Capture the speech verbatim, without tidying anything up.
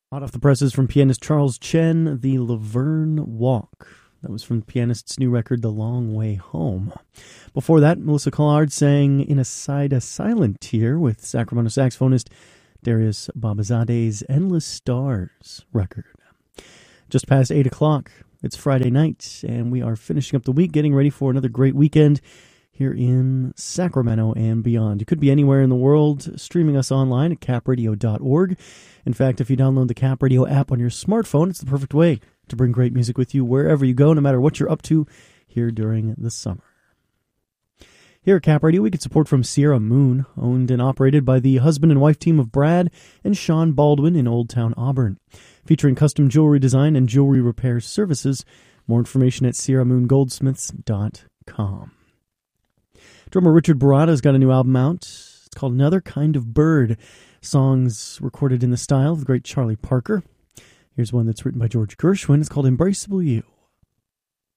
Hot off the presses from pianist Charles Chen, the Laverne Walk. That was from the pianist's new record, The Long Way Home. Before that, Melissa Collard sang In a Side a Silent Tear with Sacramento saxophonist Darius Babazade's Endless Stars record. Just past eight o'clock, it's Friday night, and we are finishing up the week, getting ready for another great weekend here in Sacramento and beyond. You could be anywhere in the world, streaming us online at cap radio dot org. In fact, if you download the Cap Radio app on your smartphone, it's the perfect way to bring great music with you wherever you go, no matter what you're up to here during the summer. Here at Cap Radio, we get support from Sierra Moon, owned and operated by the husband and wife team of Brad and Sean Baldwin in Old Town Auburn. Featuring custom jewelry design and jewelry repair services. More information at sierra moon goldsmiths dot com. Drummer Richard Barada's got a new album out. It's called Another Kind of Bird. Songs recorded in the style of the great Charlie Parker. Here's one that's written by George Gershwin. It's called Embraceable You.